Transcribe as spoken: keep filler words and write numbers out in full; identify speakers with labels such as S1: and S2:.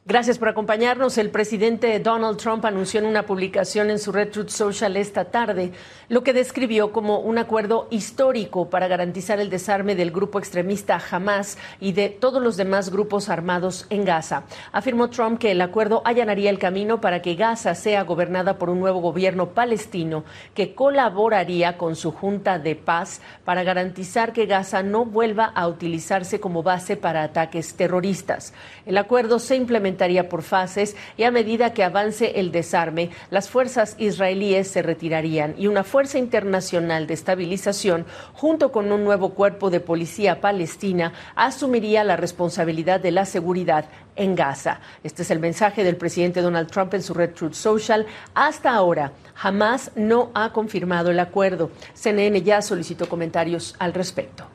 S1: Gracias por acompañarnos. El presidente Donald Trump anunció en una publicación en su red Truth Social esta tarde lo que describió como un acuerdo histórico para garantizar el desarme del grupo extremista Hamás y de todos los demás grupos armados en Gaza. Afirmó Trump que el acuerdo allanaría el camino para que Gaza sea gobernada por un nuevo gobierno palestino que colaboraría con su Junta de Paz para garantizar que Gaza no vuelva a utilizarse como base para ataques terroristas. El acuerdo se implementó por fases y a medida que avance el desarme, las fuerzas israelíes se retirarían y una fuerza internacional de estabilización, junto con un nuevo cuerpo de policía palestina, asumiría la responsabilidad de la seguridad en Gaza. Este es el mensaje del presidente Donald Trump en su red Truth Social. Hasta ahora, Hamás no ha confirmado el acuerdo. C N N ya solicitó comentarios al respecto.